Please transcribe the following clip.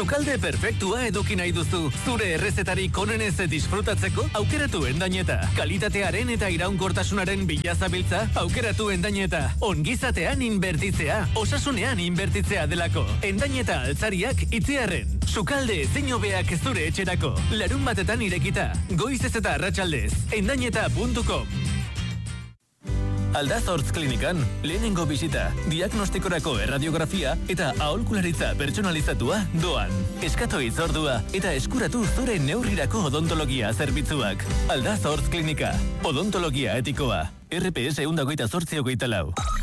Sukalde perfektua eduki nahi duzu. Zure errezetarik onenez disfrutatzeko, aukeratu Endañeta. Kalitatearen eta iraunkortasunaren bila zabiltza, aukeratu Endañeta. Ongizatean inbertitzea, osasunean inbertitzea delako. Endañeta altzariak itziarren. Sukalde ezin hobeak zure etxerako. Larunbatetan irekita. Goizez eta arratsaldez. Endañeta.com. Aldazortz klinikan, lehenengo bisita, diagnostikorako erradiografia eta aholkularitza pertsonalizatua doan. Eskatu hitzordua eta eskuratu zure neurrirako odontologia zerbitzuak. Aldazortz klinika, odontologia etikoa. RPS 128 hogeita lau.